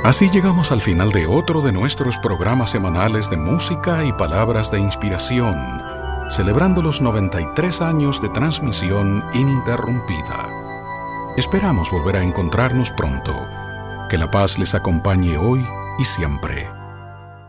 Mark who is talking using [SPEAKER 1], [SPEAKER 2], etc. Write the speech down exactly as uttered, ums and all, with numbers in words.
[SPEAKER 1] Así llegamos al final de otro de nuestros programas semanales de música y palabras de inspiración, celebrando los noventa y tres años de transmisión ininterrumpida. Esperamos volver a encontrarnos pronto. Que la paz les acompañe hoy y siempre.